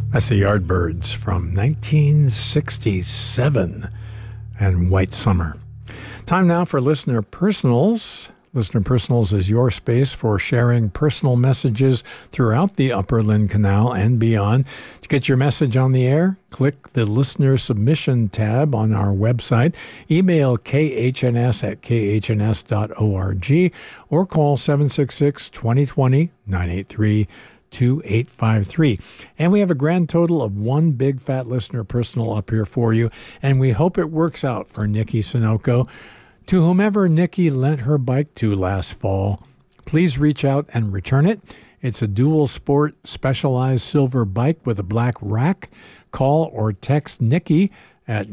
That's the Yardbirds from 1967 and White Summer. Time now for Listener Personals. Listener Personals is your space for sharing personal messages throughout the Upper Lynn Canal and beyond. To get your message on the air, click the Listener Submission tab on our website, email khns@khns.org, or call 766-2020-983-2853. And we have a grand total of one big fat listener personal up here for you, and we hope it works out for Nikki Sunoco. To whomever Nikki lent her bike to last fall, please reach out and return it. It's a dual sport specialized silver bike with a black rack. Call or text Nikki at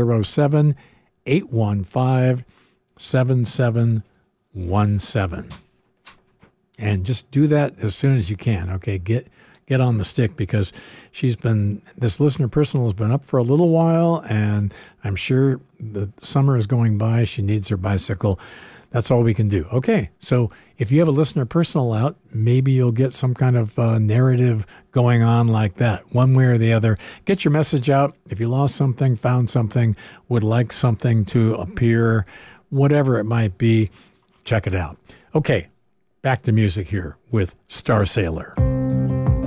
907-815-7717. And just do that as soon as you can, okay? Get on the stick, because this listener personal has been up for a little while, and I'm sure the summer is going by. She needs her bicycle. That's all we can do. Okay, so if you have a listener personal out, maybe you'll get some kind of narrative going on like that, one way or the other. Get your message out. If you lost something, found something, would like something to appear, whatever it might be, check it out. Okay, back to music here with Star Sailor.